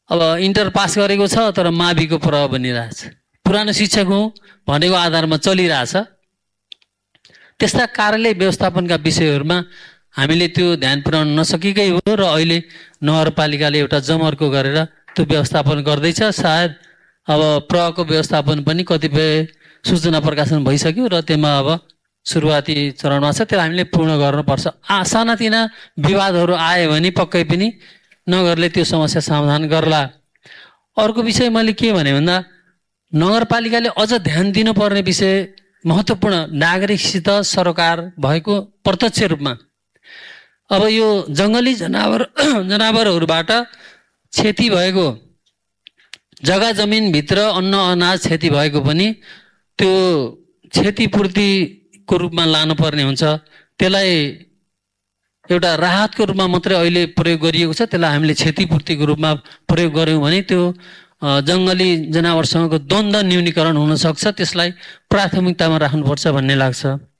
अब enter pass गरेको छ तर माविको प्रभाव बनिरहेछ, पुरानो शिक्षक हुँ भनेको आधारमा चलिरहेछ। त्यस्ता कार्यालय व्यवस्थापनका विषयहरूमा हामीले त्यो ध्यान पुर्याउन नसकेकै हो र अहिले नगरपालिकाले एउटा जमर्को गरेर त्यो व्यवस्थापन गर्दैछ। सायद अब प्रको व्यवस्थापन पनि कतिपय सूचना प्रकाशन भइसक्यो र त्यसमा अब सुरुवाती चरणमा छ, त्यो हामीले पूर्ण गर्नुपर्छ। सानातिना विवादहरू आयो भने पक्कै पनि नगरले त्यो समस्या समाधान गर्ला। अर्को विषय मैले के भने भन्दा नगरपालिकाले अझ ध्यान दिनुपर्ने विषय महत्त्वपूर्ण नागरिकसित सरोकार भएको प्रत्यक्ष रूपमा। अब यो जङ्गली जनावरहरूबाट क्षति भएको जग्गा जमिनभित्र अन्न अनाज क्षति भएको पनि त्यो क्षतिपूर्तिको रूपमा लानुपर्ने हुन्छ। त्यसलाई एउटा राहतको रूपमा मात्रै अहिले प्रयोग गरिएको छ, त्यसलाई हामीले क्षतिपूर्तिको रूपमा प्रयोग गऱ्यौँ भने त्यो जङ्गली जनावरसँगको द्वन्द्व न्यूनीकरण हुनसक्छ। त्यसलाई प्राथमिकतामा राख्नुपर्छ भन्ने लाग्छ।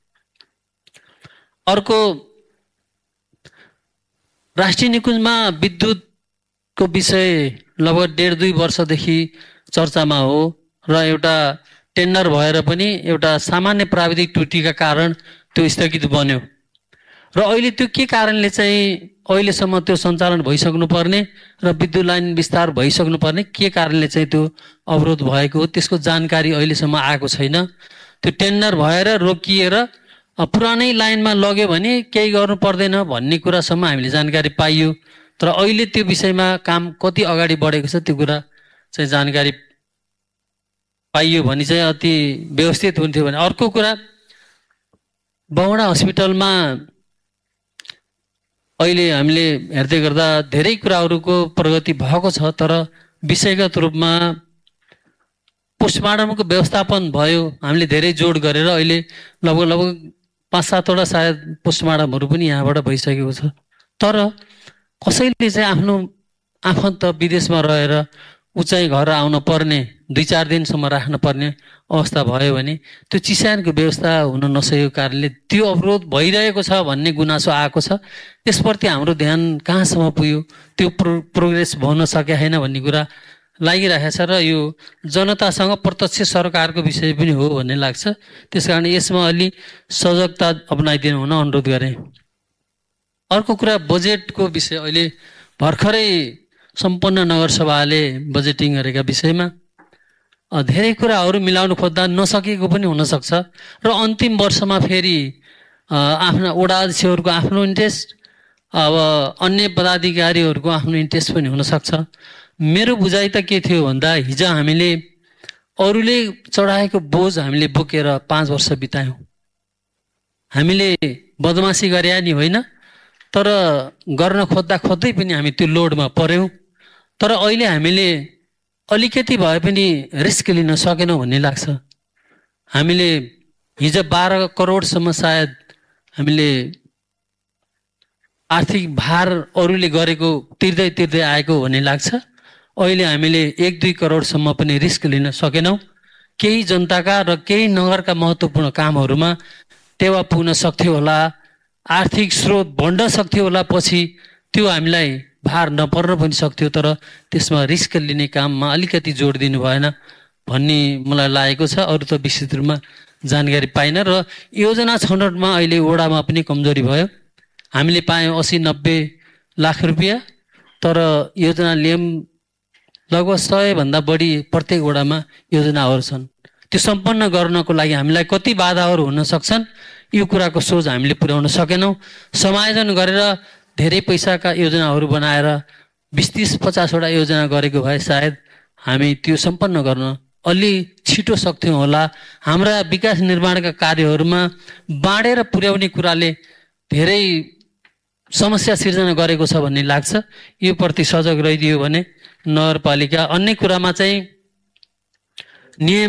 अर्को राष्ट्रिय निकुञ्जमा विद्युतको विषय लगभग 1.5-2 वर्षदेखि चर्चामा हो र एउटा टेन्डर भएर पनि एउटा सामान्य प्राविधिक त्रुटिका कारण त्यो स्थगित बन्यो र अहिले त्यो के कारणले चाहिँ अहिलेसम्म त्यो सञ्चालन भइसक्नुपर्ने र विद्युत लाइन विस्तार भइसक्नुपर्ने के कारणले चाहिँ त्यो अवरोध भएको हो त्यसको जानकारी अहिलेसम्म आएको छैन। त्यो टेन्डर भएर रोकिएर पुरानै लाइनमा लग्यो भने केही गर्नु पर्दैन भन्ने कुरासम्म हामीले जानकारी पाइयो, तर अहिले त्यो विषयमा काम कति अगाडि बढेको छ त्यो कुरा चाहिँ जानकारी पाइयो भने चाहिँ अति व्यवस्थित हुन्थ्यो। भने अर्को कुरा बौडा हस्पिटलमा अहिले हामीले हेर्दै गर्दा धेरै कुराहरूको प्रगति भएको छ, तर विषयगत रूपमा पोस्टमार्टमको व्यवस्थापन भयो। हामीले धेरै जोड गरेर अहिले लगभग 5-7वटा सायद पोस्टमार्टमहरू पनि यहाँबाट भइसकेको छ, तर कसैले चाहिँ आफ्नो आफन्त विदेशमा रहेर उचाइ घर आउन पर्ने 2-4 दिनसम्म राख्न पर्ने अवस्था भयो भने त्यो चिसानको व्यवस्था हुन नसकेको कारणले त्यो अवरोध भइरहेको छ भन्ने गुनासो आएको छ। त्यसप्रति हाम्रो ध्यान कहाँसम्म पुग्यो, त्यो प्रोग्रेस भउन सकेको छैन भन्ने कुरा लागिरहेको छ र यो जनतासँग प्रत्यक्ष सरकारको विषय पनि हो भन्ने लाग्छ। त्यसकारण यसमा अलि सजगता अपनाइदिनु हुन अनुरोध गरेँ। अर्को कुरा बजेटको विषय, अहिले भर्खरै सम्पन्न नगरसभाले बजेटिङ गरेका विषयमा धेरै कुराहरू मिलाउनु खोज्दा नसकेको पनि हुनसक्छ र अन्तिम वर्षमा फेरि आफ्ना वडा अध्यक्षहरूको आफ्नो इन्ट्रेस्ट, अब अन्य पदाधिकारीहरूको आफ्नो इन्ट्रेस्ट पनि हुनसक्छ। मेरो बुझाइ त के थियो भन्दा हिजो हामीले अरूले चढाएको बोझ हामीले बोकेर 5 वर्ष बितायौँ। हामीले बदमासी गरे नि होइन, तर गर्न खोज्दै पनि हामी त्यो लोडमा पर्यौँ। तर अहिले हामीले अलिकति भए पनि रिस्क लिन सकेनौँ भन्ने लाग्छ। हामीले हिजो 12 करोडसम्म सायद हामीले आर्थिक भार अरूले गरेको तिर्दै आएको भन्ने लाग्छ। अहिले हामीले 1-2 करोडसम्म पनि रिस्क लिन सकेनौँ। केही जनताका र केही नगरका महत्त्वपूर्ण कामहरूमा टेवा पुग्न सक्थ्यो होला, आर्थिक स्रोत बढ्न सक्थ्यो होला, पछि त्यो हामीलाई भार नपर्न पनि सक्थ्यो, तर त्यसमा रिस्क लिने काममा अलिकति जोड दिनु भएन भन्ने मलाई लागेको छ। अरू त विस्तृत रूपमा जानकारी पाइनँ र योजना छनौटमा अहिले वडामा पनि कमजोरी भयो। हामीले पायौँ 80-90 लाख रुपियाँ, तर योजना लियौँ लगभग 100 भन्दा बढी प्रत्येक वडामा योजनाहरू छन्। त्यो सम्पन्न गर्नको लागि हामीलाई कति बाधाहरू हुन सक्छन् यो कुराको सोच हामीले पुर्याउन सकेनौँ। समायोजन गरेर धेरै पैसाका योजनाहरू बनाएर 20-30-50वटा योजना गरेको भए सायद हामी त्यो सम्पन्न गर्न अलि छिटो सक्थ्यौँ होला। हाम्रा विकास निर्माणका कार्यहरूमा बाँडेर पुर्याउने कुराले धेरै समस्या सिर्जना गरेको छ भन्ने लाग्छ। यो प्रति सजग रहिदियो भने नगरपालिका अन्य कुरामा चाहिँ नियम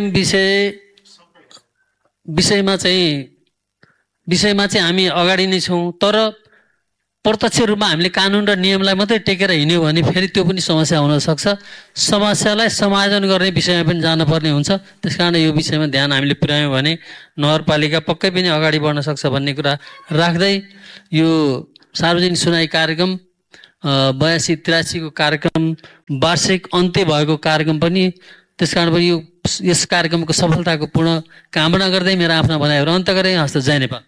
विषयमा चाहिँ हामी अगाडि नै छौँ, तर प्रत्यक्ष रूपमा हामीले कानुन र नियमलाई मात्रै टेकेर हिँड्यौँ भने फेरि त्यो पनि समस्या हुनसक्छ। समस्यालाई समायोजन गर्ने विषयमा पनि जानुपर्ने हुन्छ। त्यसकारण यो विषयमा ध्यान हामीले पुर्यायौँ भने नगरपालिका पक्कै पनि अगाडि बढ्न सक्छ भन्ने कुरा राख्दै यो सार्वजनिक सुनाइ कार्यक्रम 82-83 को कार्यक्रम वार्षिक अन्त्य भएको कार्यक्रम पनि, त्यसकारण पनि यस कार्यक्रमको सफलताको पूर्ण कामना गर्दै मेरो आफ्ना भनाइहरू अन्त गरेँ। हस्त जय नेपाल।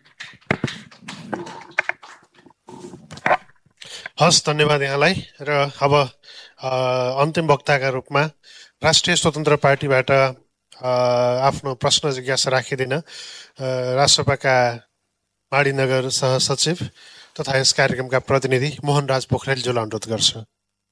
हस्, धन्यवाद यहाँलाई। र अब अन्तिम वक्ताका रूपमा राष्ट्रिय स्वतन्त्र पार्टीबाट आफ्नो प्रश्न जिज्ञासा राखिदिन राष्ट्रसभाका माडीनगर सहसचिव तथा यस कार्यक्रमका प्रतिनिधि मोहनराज पोखरेलज्यूलाई अनुरोध गर्छु।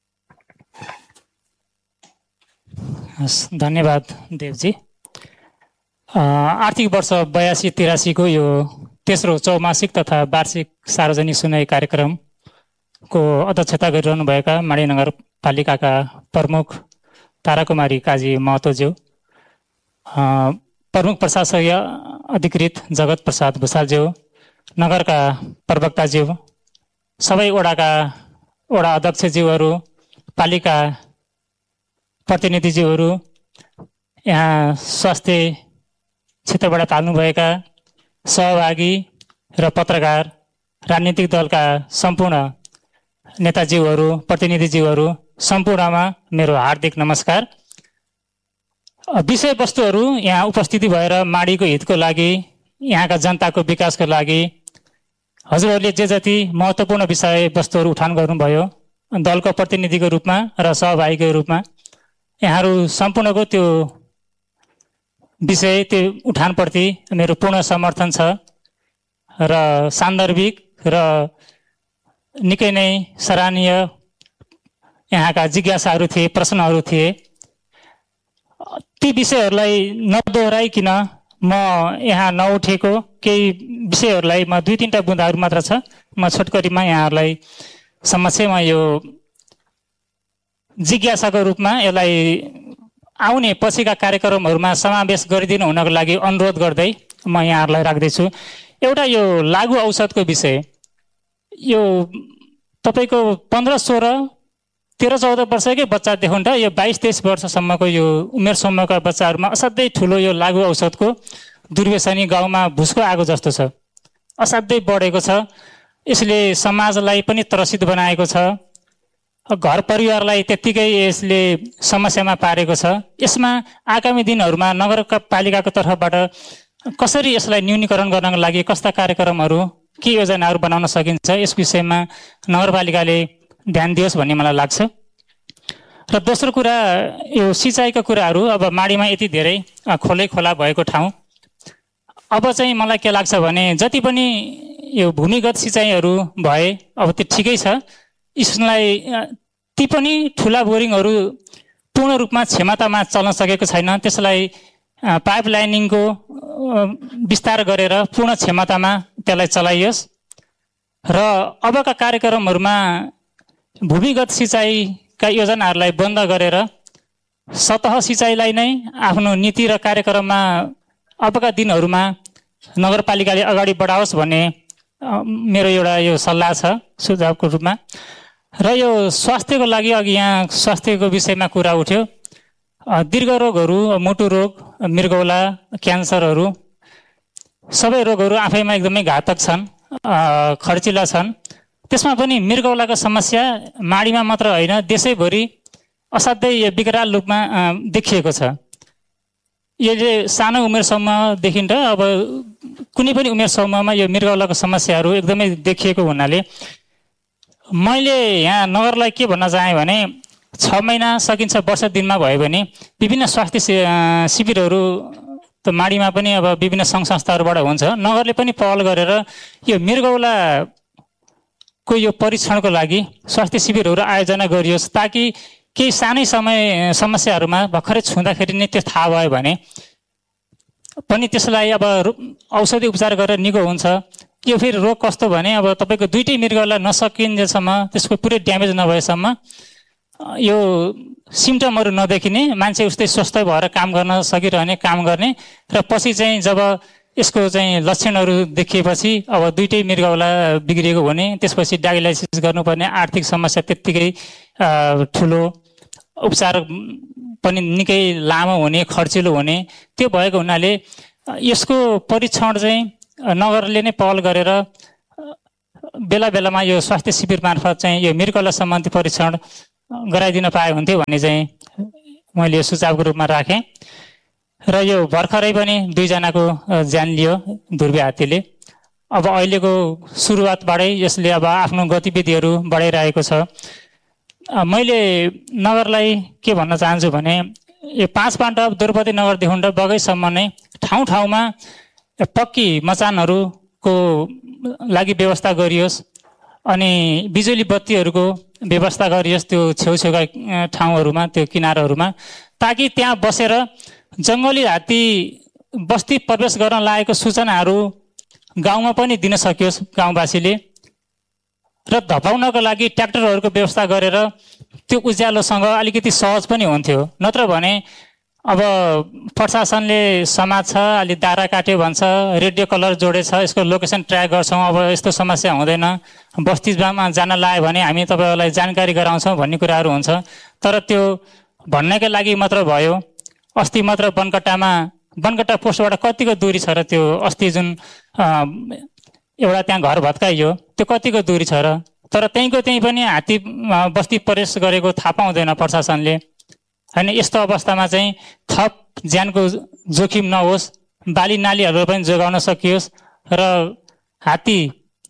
धन्यवाद देवजी। आर्थिक वर्ष 82-83 को यो तेस्रो चौमासिक तथा वार्षिक सार्वजनिक सुनवाई कार्यक्रमको अध्यक्षता गरिरहनुभएका माडी नगरपालिकाका प्रमुख ताराकुमारी काजी महतोज्यू, प्रमुख प्रशासकीय अधिकृत जगत प्रसाद भुषालज्यू, नगरका प्रवक्ताज्यू, सबै वडा अध्यक्षज्यूहरू, पालिका प्रतिनिधिज्यूहरू, यहाँ स्वास्थ्य क्षेत्रबाट थाल्नुभएका सहभागी र पत्रकार, राजनीतिक दलका सम्पूर्ण नेताज्यूहरू, प्रतिनिधिज्यूहरू सम्पूर्णमा मेरो हार्दिक नमस्कार। विषयवस्तुहरू यहाँ उपस्थिति भएर माडीको हितको लागि, यहाँका जनताको विकासको लागि हजुरहरूले जे जति महत्त्वपूर्ण विषयवस्तुहरू उठान गर्नुभयो, दलको प्रतिनिधिको रूपमा र सहभागीको रूपमा यहाँहरू सम्पूर्णको त्यो विषय, त्यो उठानप्रति मेरो पूर्ण समर्थन छ र सान्दर्भिक र निकै नै सराहनीय यहाँका जिज्ञासाहरू थिए, प्रश्नहरू थिए। ती विषयहरूलाई नदोहोऱ्याइकन म यहाँ नउठेको केही विषयहरूलाई म 2-3टा बुँदाहरू मात्र छ, म छोटकरीमा यहाँहरूलाई समक्षमा यो जिज्ञासाको रूपमा यसलाई आउने पछिका कार्यक्रमहरूमा समावेश गरिदिनु हुनको लागि अनुरोध गर्दै म यहाँहरूलाई राख्दैछु। एउटा यो लागु औषधको विषय, यो तपाईँको 15-16, 13-14 वर्षकै बच्चादेखि त यो 22-23 वर्षसम्मको यो उमेर समूहका बच्चाहरूमा असाध्यै ठुलो यो लागु औषधको दुर्व्यसनी गाउँमा भुसको आगो जस्तो छ, असाध्यै बढेको छ। यसले समाजलाई पनि त्रसित बनाएको छ, घर परिवारलाई त्यत्तिकै यसले समस्यामा पारेको छ। यसमा आगामी दिनहरूमा नगरपालिकाको तर्फबाट कसरी यसलाई न्यूनीकरण गर्नको लागि कस्ता कार्यक्रमहरू, के योजनाहरू बनाउन सकिन्छ, यस विषयमा नगरपालिकाले ध्यान दियोस् भन्ने मलाई लाग्छ। र दोस्रो कुरा, यो सिँचाइका कुराहरू, अब माडीमा यति धेरै खोला भएको ठाउँ, अब चाहिँ मलाई के लाग्छ भने जति पनि यो भूमिगत सिँचाइहरू भए अब त्यो ठिकै छ, यसलाई ती पनि ठुला बोरिङहरू पूर्ण रूपमा क्षमतामा चल्न सकेको छैन, त्यसलाई पाइपलाइनिङको विस्तार गरेर पूर्ण क्षमतामा त्यसलाई चलाइयोस्। र अबका कार्यक्रमहरूमा भूमिगत सिँचाइका योजनाहरूलाई बन्द गरेर सतह सिँचाइलाई नै आफ्नो नीति र कार्यक्रममा अबका दिनहरूमा नगरपालिकाले अगाडि बढाओस् भन्ने मेरो एउटा यो सल्लाह छ सुझावको रूपमा। र यो स्वास्थ्यको लागि अघि यहाँ स्वास्थ्यको विषयमा कुरा उठ्यो, दीर्घ रोगहरू, मुटु रोग, मृगौला, क्यान्सरहरू, सबै रोगहरू आफैमा एकदमै घातक छन्, खर्चिला छन्। त्यसमा पनि मृगौलाको समस्या माडीमा मात्र होइन, देशैभरि असाध्यै विकराल रूपमा देखिएको छ। यसले सानो उमेर समूहदेखि र अब कुनै पनि उमेर समूहमा यो मृगौलाको समस्याहरू एकदमै देखिएको हुनाले मैले यहाँ नगरलाई के भन्न चाहेँ भने 6 महिना सकिन्छ, वर्ष दिनमा भयो भने विभिन्न स्वास्थ्य शिविरहरू त माडीमा पनि अब विभिन्न सङ्घ संस्थाहरूबाट हुन्छ, नगरले पनि पहल गरेर यो मृगौलाको यो परीक्षणको लागि स्वास्थ्य शिविरहरू आयोजना गरियोस्, ताकि केही सानै समस्याहरूमा भर्खरै छुँदाखेरि नै त्यो थाहा भयो भने पनि त्यसलाई अब औषधि उपचार गरेर निको हुन्छ। यो फेरि रोग कस्तो भने अब तपाईँको दुईटै मृगौला नसकिन्जेलसम्म, त्यसको पुरै ड्यामेज नभएसम्म यो सिम्टमहरू नदेखिने, मान्छे उस्तै स्वस्थ भएर काम गर्न सकिरहने, काम गर्ने, र पछि चाहिँ जब यसको चाहिँ लक्षणहरू देखिएपछि अब दुईटै मृगौला बिग्रिएको भने त्यसपछि डायलाइसिस गर्नुपर्ने, आर्थिक समस्या त्यत्तिकै ठुलो, उपचार पनि निकै लामो हुने, खर्चिलो हुने, त्यो भएको हुनाले यसको परीक्षण चाहिँ नगरले नै पहल गरेर बेला बेलामा यो स्वास्थ्य शिविर मार्फत चाहिँ यो मृगौला सम्बन्धी परीक्षण गराइदिन पाए हुन्थ्यो भन्ने चाहिँ मैले यो सुझावको रूपमा राखेँ। र यो भर्खरै पनि 2 जनाको ज्यान लियो दुर्बे हात्तीले। अब अहिलेको सुरुवातबाटै यसले अब आफ्नो गतिविधिहरू बढाइरहेको छ। मैले नगरलाई के भन्न चाहन्छु भने यो 5 पाण्डव द्रौपदी नगरदेखि बगैसम्म नै ठाउँ ठाउँमा पक्की मचानहरूको लागि व्यवस्था गरियोस् अनि बिजुली बत्तीहरूको व्यवस्था गरियोस् त्यो छेउछेउका ठाउँहरूमा, त्यो किनारहरूमा, ताकि त्यहाँ बसेर जङ्गली हात्ती बस्ती प्रवेश गर्न लागेको सूचनाहरू गाउँमा पनि दिन सकियोस् गाउँवासीले। र धपाउनको लागि ट्र्याक्टरहरूको व्यवस्था गरेर त्यो उज्यालोसँग अलिकति सहज पनि हुन्थ्यो। नत्र भने अब प्रशासनले समात्छ, अलि दारा काट्यो भन्छ, रेडियो कलर जोडेछ, यसको लोकेसन ट्र्याक गर्छौँ, अब यस्तो समस्या हुँदैन, बस्तीमा जान लाग्यो भने हामी तपाईँहरूलाई जानकारी गराउँछौँ भन्ने कुराहरू हुन्छ। तर त्यो भन्नकै लागि मात्र भयो। अस्ति मात्र बनकट्टा पोस्टबाट कतिको दूरी छ र त्यो अस्ति जुन एउटा त्यहाँ घर भत्काइयो त्यो कतिको दूरी छ र? तर त्यहीँको त्यहीँ पनि हात्ती बस्ती प्रवेश गरेको थाहा पाउँदैन प्रशासनले। होइन, यस्तो अवस्थामा चाहिँ थप ज्यानको जोखिम नहोस्, बाली नालीहरू पनि जोगाउन सकियोस् र हात्ती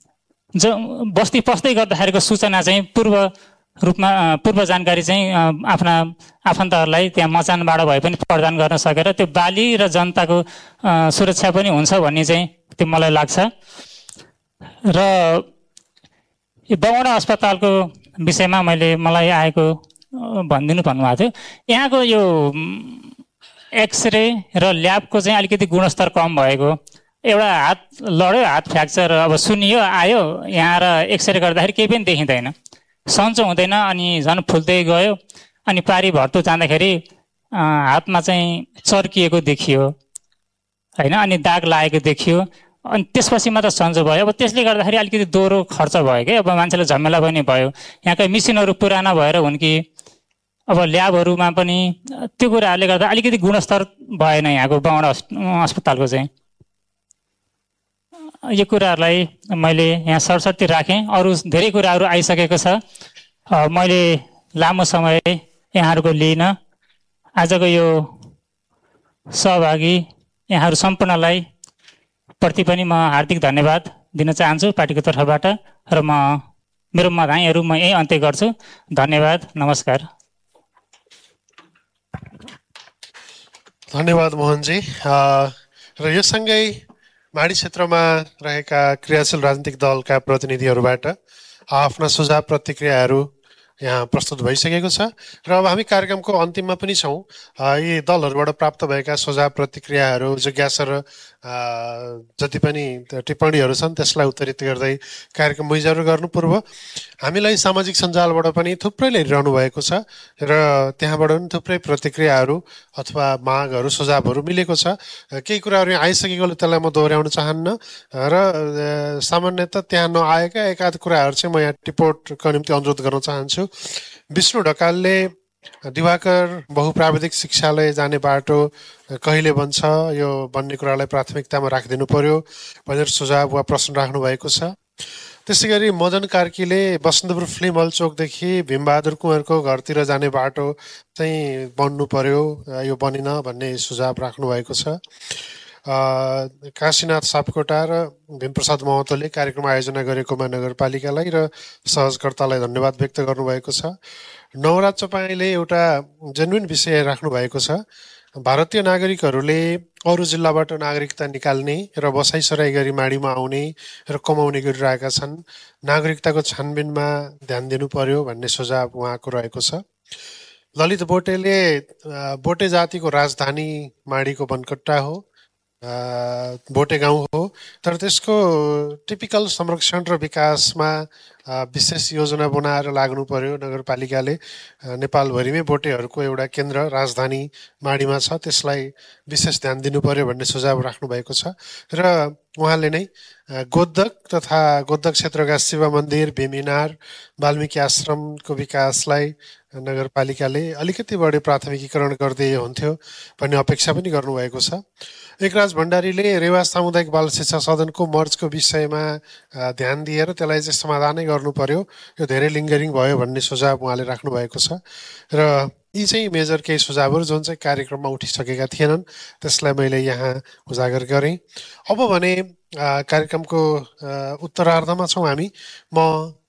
बस्ती पस्दै गर्दाखेरिको सूचना चाहिँ पूर्व जानकारी चाहिँ आफ्ना आफन्तहरूलाई त्यहाँ मचानबाट भए पनि प्रदान गर्न सकेर त्यो बाली र जनताको सुरक्षा पनि हुन्छ भन्ने चाहिँ त्यो मलाई लाग्छ। र यो बगौँडा अस्पतालको विषयमा मलाई आएको भन्नुभएको थियो। यहाँको यो एक्सरे र ल्याबको चाहिँ अलिकति गुणस्तर कम भएको। एउटा हात लड्यो, हात फ्र्याक्चर अब सुनियो आयो यहाँ, र एक्सरे गर्दाखेरि केही पनि देखिँदैन, सन्चो हुँदैन, अनि झन् फुल्दै गयो। अनि पारी भर्तु जाँदाखेरि हातमा चाहिँ चर्किएको देखियो होइन, अनि दाग लागेको देखियो। अनि त्यसपछि मात्र सन्चो भयो। अब त्यसले गर्दाखेरि अलिकति दोहोरो खर्च भयो क्या, अब मान्छेलाई झमेला पनि भयो। यहाँका मिसिनहरू पुराना भएर हुन् कि अब ल्याबहरूमा पनि त्यो कुराहरूले गर्दा अलिकति गुणस्तर भएन यहाँको बगौँडा अस्पतालको चाहिँ। यो कुराहरूलाई मैले यहाँ सरसर्ती राखेँ। अरू धेरै कुराहरू आइसकेको छ, मैले लामो समय यहाँहरूको लिइनँ। आजको यो सहभागी यहाँहरू सम्पूर्णलाई प्रति पनि म हार्दिक धन्यवाद दिन चाहन्छु पार्टीको तर्फबाट। र मेरो मधाइहरू म यही अन्त्य गर्छु। धन्यवाद, नमस्कार। धन्यवाद मोहनजी। र यो सँगै माडी क्षेत्रमा रहेका क्रियाशील राजनीतिक दलका प्रतिनिधिहरूबाट आफ्ना सुझाव प्रतिक्रियाहरू यहाँ प्रस्तुत भइसकेको छ। र अब हामी कार्यक्रमको अन्तिममा पनि छौँ। यी दलहरूबाट प्राप्त भएका सुझाव प्रतिक्रियाहरू, जिज्ञासा र जति पनि टिप्पणीहरू छन् त्यसलाई उत्तरित गर्दै कार्यक्रम बुझाएर गर्नु पूर्व हामीलाई सामाजिक सञ्जालबाट पनि थुप्रैले हेरिरहनु भएको छ र त्यहाँबाट पनि थुप्रै प्रतिक्रियाहरू अथवा मागहरू, सुझावहरू मिलेको छ। केही कुराहरू यहाँ आइसकेकोले त्यसलाई म दोहोऱ्याउन चाहन्न र सामान्यतः त्यहाँ नआएका एकाध कुराहरू चाहिँ म यहाँ टिपोटको निम्ति अनुरोध गर्न चाहन्छु। विष्णु ढकालले दिवाकर बहुप्राविधिक शिक्षालय जाने बाटो कहिले बन्छ, यो बन्ने कुरालाई प्राथमिकतामा राखिदिनु पर्यो भनेर सुझाव वा प्रश्न राख्नु भएको छ। त्यसै गरी मदन कार्कीले बसन्तपुर फिल्म हल चोकदेखि भीमबहादुर कुँवरको घरतिर जाने बाटो चाहिँ बन्नु पर्यो, यो बनिन भन्ने सुझाव राख्नु भएको छ। काशीनाथ सापकोटा र भीमप्रसाद महतोले कार्यक्रम आयोजना गरेकोमा नगरपालिकालाई र सहजकर्तालाई धन्यवाद व्यक्त गर्नुभएको छ। नवराज चपाईले एउटा जेन्युन विषय राख्नु भएको छ। भारतीय नागरिकहरूले अरू जिल्लाबाट नागरिकता निकाल्ने र बसाइसराई गरी माडीमा आउने र कमाउने गरिरहेका छन्। नागरिकताको छानबिनमा ध्यान दिनु पर्यो भन्ने सुझाव उहाँको रहेको छ। ललित बोटेले बोटे जातिको राजधानी माडीको बनकट्टा हो, बोटे गाउँ हो, तर त्यसको टिपिकल संरक्षण र विकासमा विशेष योजना बनाएर लाग्नु पर्यो। नगरपालिकाले नेपालभरिमै भोटेहरूको एउटा केन्द्र राजधानी माडीमा छ, त्यसलाई विशेष ध्यान दिनु पर्यो भन्ने सुझाव राख्नु भएको छ। र उहाँले नै गोदक तथा गोदक क्षेत्रका शिव मन्दिर, भीममिनार, वाल्मिकी आश्रमको विकासलाई नगरपालिकाले अलिकति बढी प्राथमिकीकरण गर्दै हुन्थ्यो भन्ने अपेक्षा पनि गर्नुभएको छ। एकराज भण्डारीले रेवा सामुदायिक बाल शिक्षा सदनको मर्जको विषयमा ध्यान दिएर त्यसलाई चाहिँ समाधानै गर्नु पर्यो, यो धेरै लिङ्गरिङ भयो भन्ने सुझाव उहाँले राख्नु भएको छ। र यी चाहिँ मेजर केही सुझावहरू जुन चाहिँ कार्यक्रममा उठिसकेका थिएनन् त्यसलाई मैले यहाँ उजागर गरेँ। अब भने कार्यक्रमको उत्तरार्धमा छौँ हामी। म